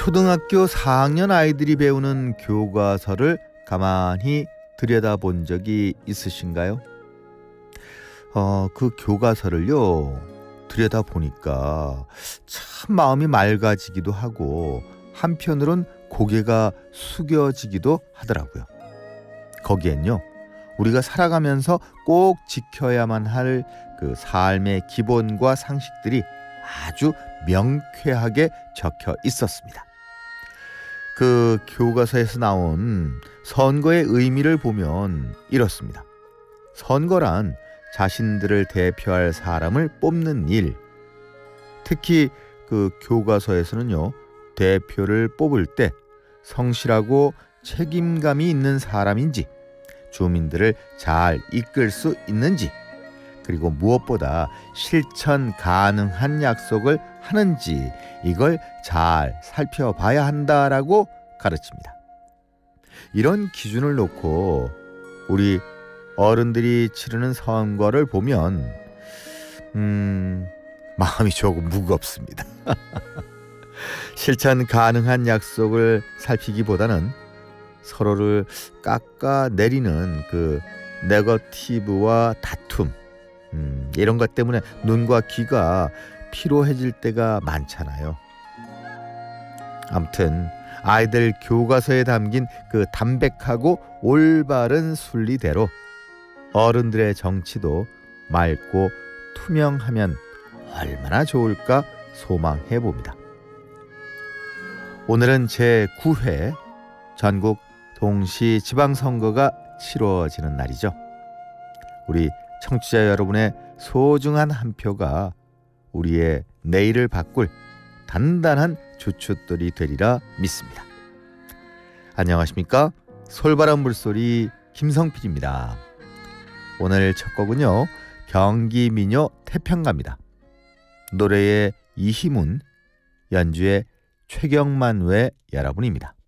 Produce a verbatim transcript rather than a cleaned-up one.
초등학교 사 학년 아이들이 배우는 교과서를 가만히 들여다본 적이 있으신가요? 어, 그 교과서를요, 들여다보니까 참 마음이 맑아지기도 하고 한편으론 고개가 숙여지기도 하더라고요. 거기엔요, 우리가 살아가면서 꼭 지켜야만 할 그 삶의 기본과 상식들이 아주 명쾌하게 적혀 있었습니다. 그 교과서에서 나온 선거의 의미를 보면 이렇습니다. 선거란 자신들을 대표할 사람을 뽑는 일. 특히 그 교과서에서는요, 대표를 뽑을 때 성실하고 책임감이 있는 사람인지, 주민들을 잘 이끌 수 있는지, 그리고 무엇보다 실천 가능한 약속을 하는지, 이걸 잘 살펴봐야 한다라고 가르칩니다. 이런 기준을 놓고 우리 어른들이 치르는 선거를 보면 음, 마음이 조금 무겁습니다. 실천 가능한 약속을 살피기보다는 서로를 깎아내리는 그 네거티브와 다툼, 음, 이런 것 때문에 눈과 귀가 피로해질 때가 많잖아요. 아무튼 아이들 교과서에 담긴 그 담백하고 올바른 순리대로 어른들의 정치도 맑고 투명하면 얼마나 좋을까 소망해 봅니다. 오늘은 제구 회 전국 동시 지방선거가 치러지는 날이죠. 우리 청취자 여러분의 소중한 한 표가 우리의 내일을 바꿀 단단한 주춧돌이 되리라 믿습니다. 안녕하십니까? 솔바람 물소리 김성필입니다. 오늘 첫 곡은요, 경기민요 태평가입니다. 노래의 이희문, 연주의 최경만 외 여러분입니다.